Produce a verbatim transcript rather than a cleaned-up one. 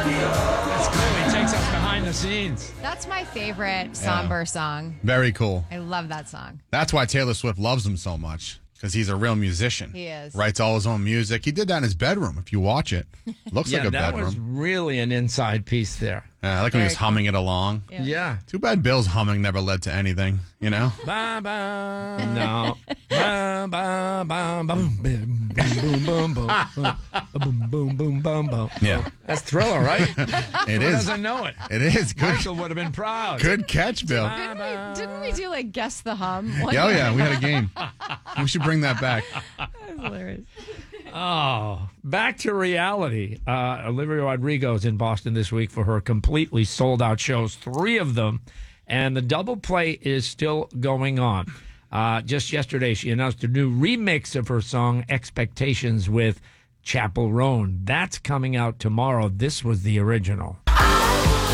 That's cool. He takes us behind the scenes. That's my favorite somber Yeah. song. Very cool. I love that song. That's why Taylor Swift loves him so much, because he's a real musician. He is. Writes all his own music. He did that in his bedroom, if you watch it. Looks Yeah, like a that bedroom. was really an inside piece there. Yeah, I like when he was Very cool. humming it along. Yeah. Yeah. Too bad Bill's humming never led to anything, you know? Ba ba no. Ba ba ba boom boom boom boom boom boom boom boom boom boom. Yeah. That's Thriller, right? It Who is. doesn't know it? It is. Good, Michael would have been proud. good catch, Bill. Didn't we, didn't we do like guess the hum? One Yeah, oh, year? yeah, we had a game. We should bring that back. That was hilarious. Oh, back to reality. Uh, Olivia Rodrigo is in Boston this week for her completely sold out shows, three of them, and the double play is still going on. Uh, just yesterday, she announced a new remix of her song Expectations with Chapel Roan. That's coming out tomorrow. This was the original.